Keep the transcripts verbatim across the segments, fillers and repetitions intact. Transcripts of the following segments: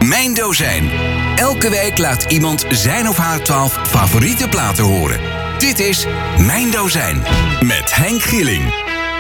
Mijn Dozijn. Elke week laat iemand zijn of haar twaalf favoriete platen horen. Dit is Mijn Dozijn met Henk Gieling.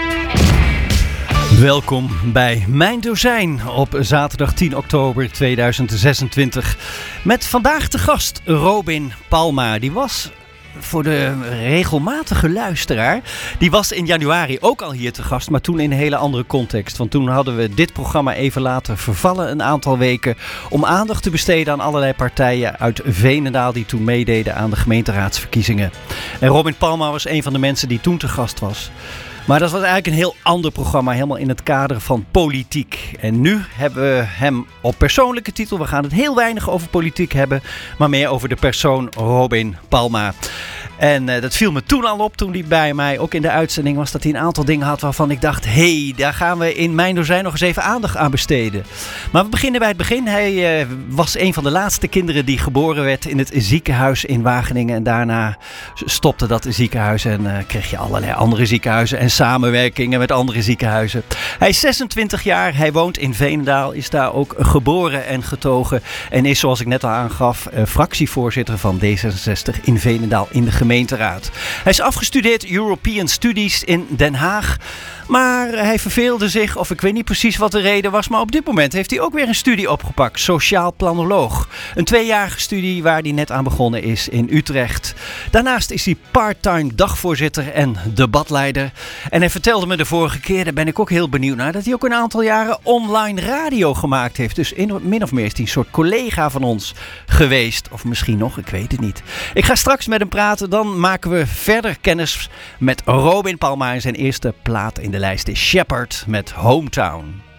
Welkom bij Mijn Dozijn op zaterdag tien oktober tweeduizend zesentwintig. Met vandaag de gast Robin Palma. Die was, voor de regelmatige luisteraar, die was in januari ook al hier te gast, maar toen in een hele andere context. Want toen hadden we dit programma even laten vervallen een aantal weken om aandacht te besteden aan allerlei partijen uit Veenendaal die toen meededen aan de gemeenteraadsverkiezingen. En Robin Palma was een van de mensen die toen te gast was. Maar dat was eigenlijk een heel ander programma, helemaal in het kader van politiek. En nu hebben we hem op persoonlijke titel. We gaan het heel weinig over politiek hebben, maar meer over de persoon Robin Palma. En uh, dat viel me toen al op, toen hij bij mij ook in de uitzending was, dat hij een aantal dingen had waarvan ik dacht, hé, hey, daar gaan we in Mijn Dozijn nog eens even aandacht aan besteden. Maar we beginnen bij het begin. Hij uh, was een van de laatste kinderen die geboren werd in het ziekenhuis in Wageningen. En daarna stopte dat ziekenhuis en uh, kreeg je allerlei andere ziekenhuizen en samenwerkingen met andere ziekenhuizen. Hij is zesentwintig jaar, hij woont in Veenendaal, is daar ook geboren en getogen. En is, zoals ik net al aangaf, uh, fractievoorzitter van D zesenzestig in Veenendaal in de gemeenteraad. Hij is afgestudeerd European Studies in Den Haag. Maar hij verveelde zich, of ik weet niet precies wat de reden was, maar op dit moment heeft hij ook weer een studie opgepakt. Sociaal planoloog. Een tweejarige studie waar hij net aan begonnen is in Utrecht. Daarnaast is hij part-time dagvoorzitter en debatleider. En hij vertelde me de vorige keer, daar ben ik ook heel benieuwd naar, dat hij ook een aantal jaren online radio gemaakt heeft. Dus in, min of meer is hij een soort collega van ons geweest. Of misschien nog, ik weet het niet. Ik ga straks met hem praten, dan maken we verder kennis met Robin Palma en zijn eerste plaat in de lijst is Shepherd met Hometown.